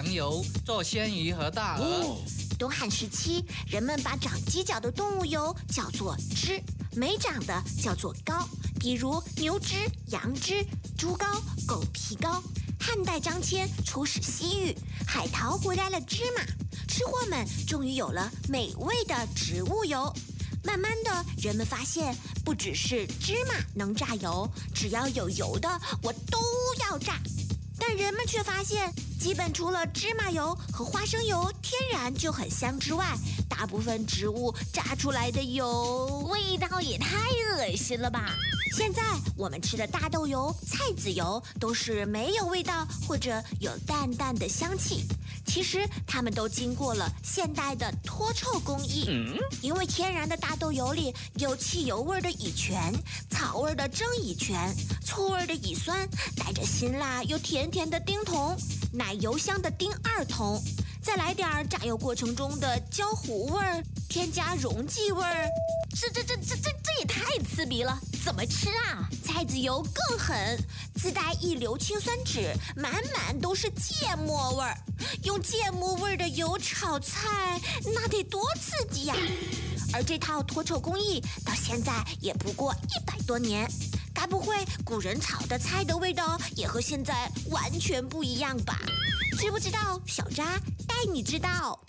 羊油，做鲜鱼和大鹅。 东汉时期，人们把长犄角的动物油叫做脂，没长的叫做膏，比如牛脂、羊脂、猪膏、狗皮膏。汉代张骞出使西域，海淘回来了芝麻，吃货们终于有了美味的植物油。慢慢的，人们发现不只是芝麻能榨油，只要有油的我都要榨。但人们却发现，基本除了芝麻油和花生油天然就很香之外，大部分植物榨出来的油味道也太恶心了吧！ 现在我们吃的大豆油、菜籽油都是没有味道或者有淡淡的香气。其实它们都经过了现代的脱臭工艺，因为天然的大豆油里有汽油味的乙醛、草味的正乙醛、醋味的乙酸，带着辛辣又甜甜的丁酮，奶油香的丁二酮，再来点榨油过程中的焦糊味儿，添加溶剂味儿。 这也太刺鼻了，怎么吃啊？ 菜籽油更狠，自带一硫氰酸酯，满满都是芥末味儿。用芥末味的油炒菜，那得多刺激呀！而这套脱臭工艺到现在也不过100多年，该不会古人炒的菜的味道也和现在完全不一样吧？知不知道？小扎带你知道。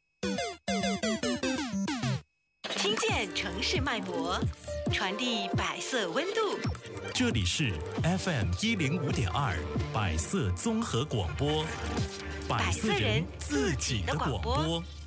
听见城市脉搏，传递百色温度。 这里是 FM105.2百色综合广播，百色人自己的广播。